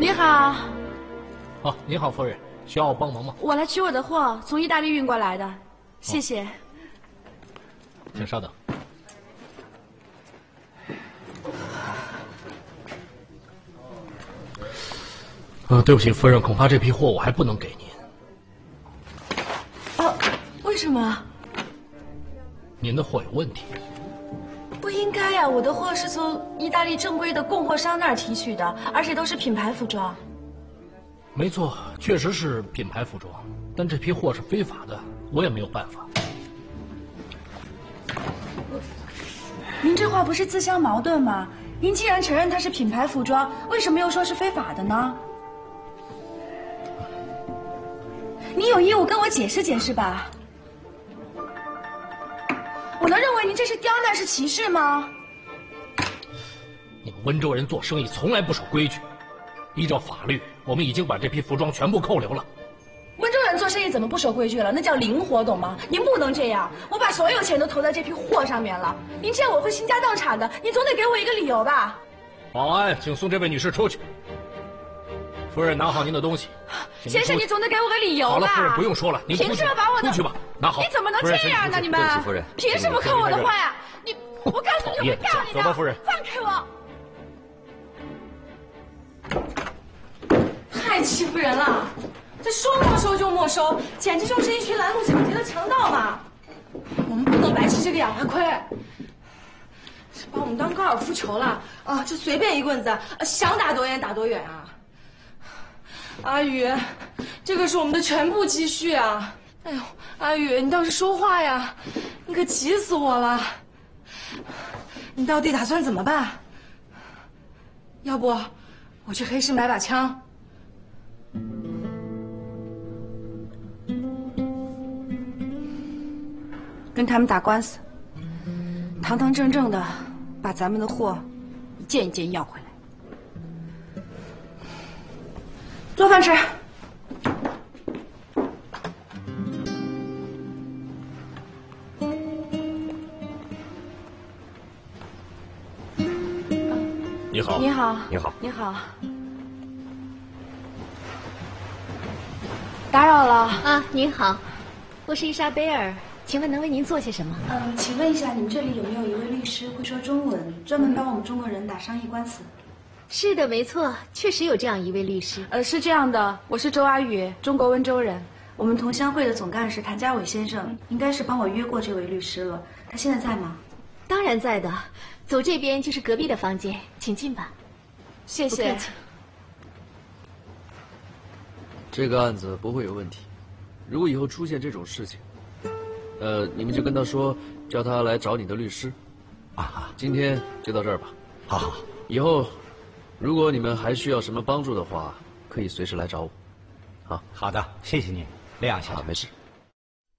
你好。 哦，您好，夫人，需要我帮忙吗？ 我来取我的货，从意大利运过来的，谢谢。 请稍等。对不起，夫人，恐怕这批货我还不能给您。 哦，为什么？ 您的货有问题。 不应该呀，我的货是从意大利正规的供货商那儿提取的，而且都是品牌服装。 没错，确实是品牌服装，但这批货是非法的，我也没有办法。 您这话不是自相矛盾吗？您既然承认它是品牌服装，为什么又说是非法的呢？你有义务跟我解释解释吧。我能认为您这是刁难，是歧视吗？ 你们温州人做生意从来不守规矩，依照法律，我们已经把这批服装全部扣留了。 温州人做生意怎么不守规矩了？那叫灵活，懂吗？您不能这样，我把所有钱都投在这批货上面了，您这样我会倾家荡产的，您总得给我一个理由吧。 保安，请送这位女士出去。夫人，拿好您的东西。 先生，你总得给我个理由吧。 好了，夫人不用说了，您凭什么把我的出去吧，拿好。 你怎么能这样呢？你们夫人， 凭什么扣我的话呀？你，我告诉你，我会告你的。 走吧，夫人。 放开我！太欺负人了！这说没收就没收，简直就是一群拦路抢劫的强盗嘛！我们不能白吃这个哑巴亏。把我们当高尔夫球了啊！就随便一棍子，想打多远打多远啊！阿宇，这个是我们的全部积蓄啊！哎呦，阿宇，你倒是说话呀！你可急死我了！你到底打算怎么办？要不，我去黑市买把枪。跟他们打官司，堂堂正正的把咱们的货一件一件要回来。做饭吃。 你好。 你好。 你好。 你好。打扰了啊，您好，我是伊莎贝尔，请问能为您做些什么？ 请问一下，你们这里有没有一位律师会说中文，专门帮我们中国人打商业官司？ 是的，没错，确实有这样一位律师。 是这样的，我是周阿宇，中国温州人。我们同乡会的总干事谭家伟先生应该是帮我约过这位律师了，他现在在吗？ 当然在的，走这边就是隔壁的房间，请进吧。 谢谢。 不客气。 这个案子不会有问题，如果以后出现这种事情，你们就跟他说，叫他来找你的律师。 啊， 今天就到这儿吧。 好好， 以后如果你们还需要什么帮助的话，可以随时来找我。好， 好的，谢谢您，这样， 好，没事。